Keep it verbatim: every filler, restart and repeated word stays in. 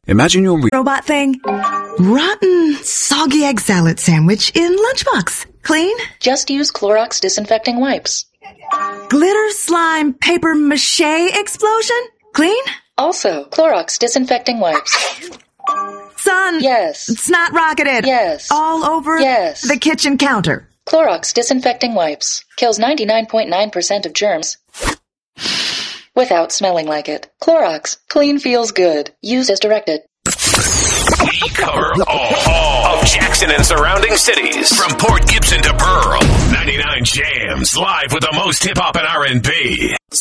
Imagine your re- robot thing. Rotten, soggy egg salad sandwich in lunchbox. Clean? Just use Clorox disinfecting wipes. Glitter slime paper mache explosion? Clean? Also, Clorox disinfecting wipes. Son. Yes. It's not rocketed. Yes. All over Yes. the kitchen counter. Clorox disinfecting wipes. Kills ninety-nine point nine percent of germs without smelling like it. Clorox. Clean feels good. Use as directed. We cover all, all of Jackson and surrounding cities. From Port Gibson to Pearl. ninety-nine Jams. Live with the most hip-hop and R and B.